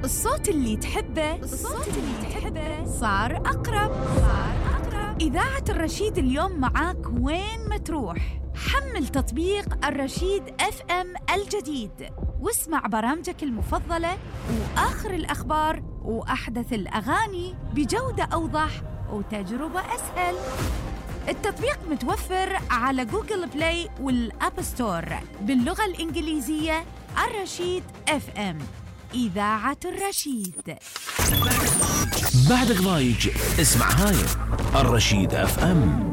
الصوت اللي تحبه صار أقرب. إذاعة الرشيد اليوم معاك وين ما تروح. حمل تطبيق الرشيد FM الجديد واسمع برامجك المفضلة وآخر الأخبار وأحدث الأغاني بجودة أوضح وتجربة أسهل. التطبيق متوفر على جوجل بلاي والأب ستور باللغة الإنجليزية. الرشيد FM، إذاعة الرشيد. بعدك ضايج اسمع هاي الرشيد FM.